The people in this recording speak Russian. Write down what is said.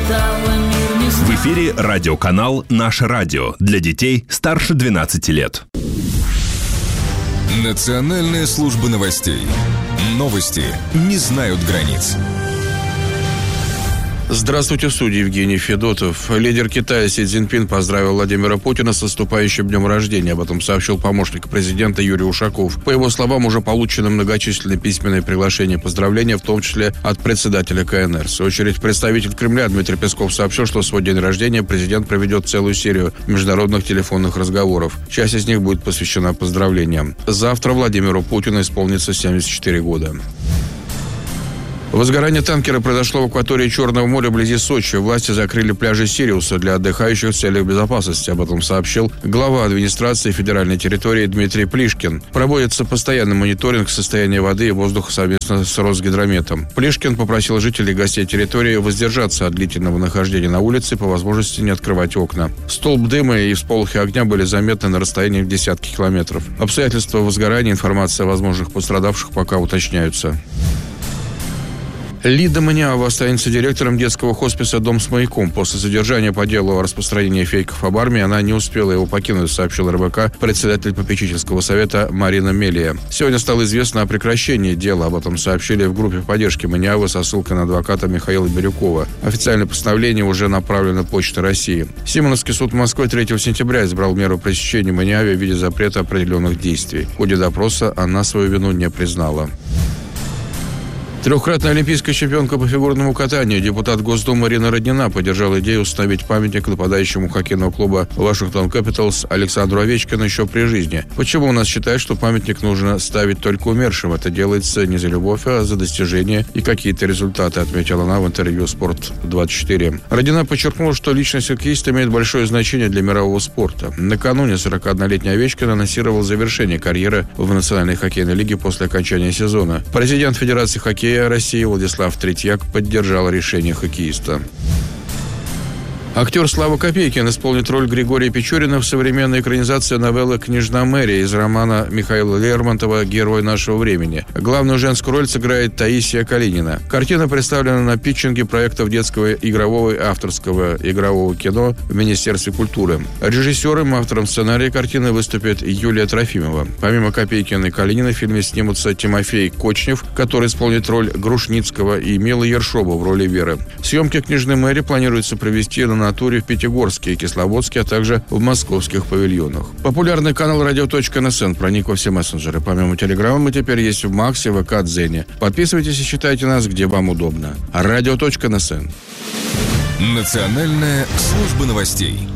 В эфире радиоканал «Наше радио» для детей старше 12 лет. Национальная служба новостей. Новости не знают границ. Здравствуйте, в студии Евгений Федотов. Лидер Китая Си Цзиньпин поздравил Владимира Путина с наступающим днем рождения. Об этом сообщил помощник президента Юрий Ушаков. По его словам, уже получены многочисленные письменные приглашения поздравления, в том числе от председателя КНР. В свою очередь, представитель Кремля Дмитрий Песков сообщил, что в свой день рождения президент проведет целую серию международных телефонных разговоров. Часть из них будет посвящена поздравлениям. Завтра Владимиру Путину исполнится 74 года. Возгорание танкера произошло в акватории Черного моря вблизи Сочи. Власти закрыли пляжи Сириуса для отдыхающих в целях безопасности. Об этом сообщил глава администрации федеральной территории Дмитрий Плишкин. Проводится постоянный мониторинг состояния воды и воздуха совместно с Росгидрометом. Плишкин попросил жителей и гостей территории воздержаться от длительного нахождения на улице и по возможности не открывать окна. Столб дыма и всполохи огня были заметны на расстоянии в десятки километров. Обстоятельства возгорания, информация о возможных пострадавших пока уточняются. Лида Маняова останется директором детского хосписа «Дом с маяком». После задержания по делу о распространении фейков об армии она не успела его покинуть, сообщил РБК председатель попечительского совета Марина Мелия. Сегодня стало известно о прекращении дела. Об этом сообщили в группе поддержки Маниавы со ссылкой на адвоката Михаила Бирюкова. Официальное постановление уже направлено Почтой России. Симоновский суд Москвы 3 сентября избрал меру пресечения Маниаве в виде запрета определенных действий. В ходе допроса она свою вину не признала. Трехкратная олимпийская чемпионка по фигурному катанию, депутат Госдумы Ирина Роднина поддержала идею установить памятник нападающему хоккейного клуба Вашингтон Капиталс Александру Овечкину еще при жизни. Почему у нас считают, что памятник нужно ставить только умершим? Это делается не за любовь, а за достижения и какие-то результаты, отметила она в интервью «Спорт-24». Роднина подчеркнула, что личность хоккеиста имеет большое значение для мирового спорта. Накануне 41-летний Овечкин анонсировал завершение карьеры в Национальной хоккейной лиге после окончания сезона. Президент Федерации хоккея России Владислав Третьяк поддержал решение хоккеиста. Актер Слава Копейкин исполнит роль Григория Печорина в современной экранизации новеллы «Княжна Мэри» из романа Михаила Лермонтова «Герой нашего времени». Главную женскую роль сыграет Таисия Калинина. Картина представлена на питчинге проектов детского игрового и авторского игрового кино в Министерстве культуры. Режиссером и автором сценария картины выступит Юлия Трофимова. Помимо Копейкина и Калинина в фильме снимутся Тимофей Кочнев, который исполнит роль Грушницкого, и Мила Ершова в роли Веры. Съемки «Княжны Мэри» планируется провести на натуре в Пятигорске и Кисловодске, а также в московских павильонах. Популярный канал «Радио.НСН» проник во все мессенджеры. Помимо Телеграма мы теперь есть в Максе, ВК, Дзене. Подписывайтесь и читайте нас, где вам удобно. «Радио.НСН». Национальная служба новостей.